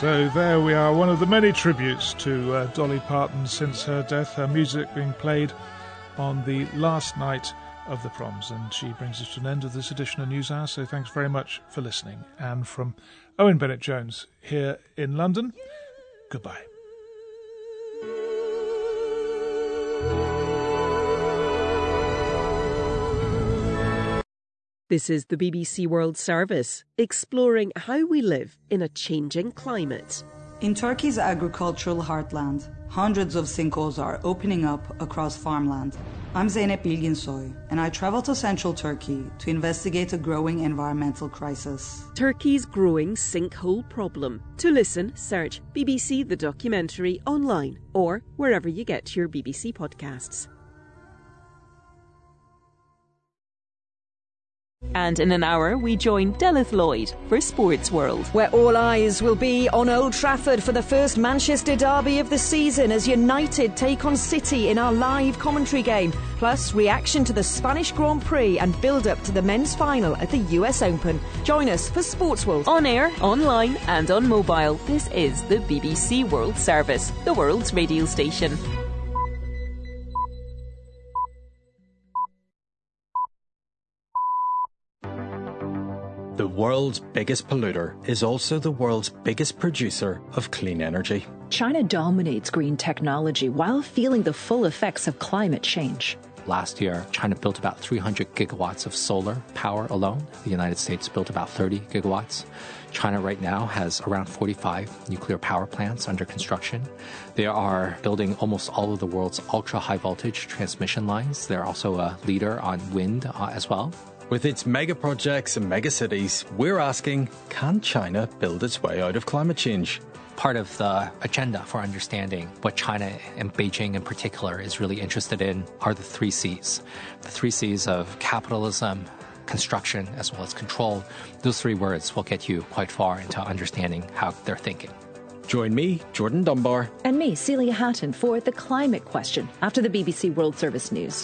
So there we are, one of the many tributes to Dolly Parton since her death, her music being played on the last night of the proms. And she brings us to an end of this edition of NewsHour, so thanks very much for listening. And from Owen Bennett-Jones here in London, goodbye. This is the BBC World Service, exploring how we live in a changing climate. In Turkey's agricultural heartland, hundreds of sinkholes are opening up across farmland. I'm Zeynep Bilginsoy, and I travel to central Turkey to investigate a growing environmental crisis. Turkey's growing sinkhole problem. To listen, search BBC The Documentary online or wherever you get your BBC podcasts. And in an hour, we join Delith Lloyd for Sports World, where all eyes will be on Old Trafford for the first Manchester derby of the season as United take on City in our live commentary game. Plus, reaction to the Spanish Grand Prix and build-up to the men's final at the US Open. Join us for Sports World. On air, online and on mobile. This is the BBC World Service, the world's radio station. The world's biggest polluter is also the world's biggest producer of clean energy. China dominates green technology while feeling the full effects of climate change. Last year, China built about 300 gigawatts of solar power alone. The United States built about 30 gigawatts. China right now has around 45 nuclear power plants under construction. They are building almost all of the world's ultra-high voltage transmission lines. They're also a leader on wind as well. With its mega projects and mega cities, we're asking, can China build its way out of climate change? Part of the agenda for understanding what China and Beijing in particular is really interested in are the 3 C's. The 3 C's of capitalism, construction, as well as control. Those 3 words will get you quite far into understanding how they're thinking. Join me, Jordan Dunbar. And me, Celia Hatton, for The Climate Question after the BBC World Service News.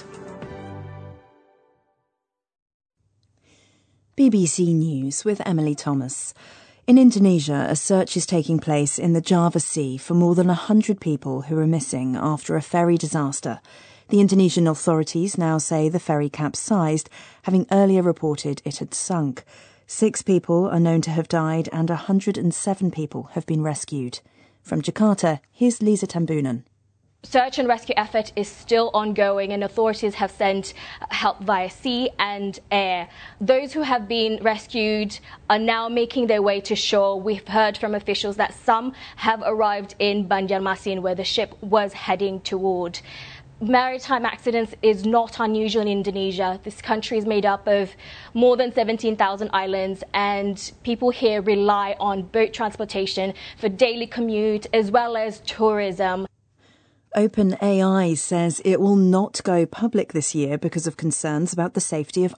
BBC News with Emily Thomas. In Indonesia, a search is taking place in the Java Sea for more than 100 people who are missing after a ferry disaster. The Indonesian authorities now say the ferry capsized, having earlier reported it had sunk. 6 people are known to have died and 107 people have been rescued. From Jakarta, here's Lisa Tambunan. Search and rescue effort is still ongoing and authorities have sent help via sea and air. Those who have been rescued are now making their way to shore. We've heard from officials that some have arrived in Banjarmasin, where the ship was heading toward. Maritime accidents is not unusual in Indonesia. This country is made up of more than 17,000 islands, and people here rely on boat transportation for daily commute as well as tourism. OpenAI says it will not go public this year because of concerns about the safety of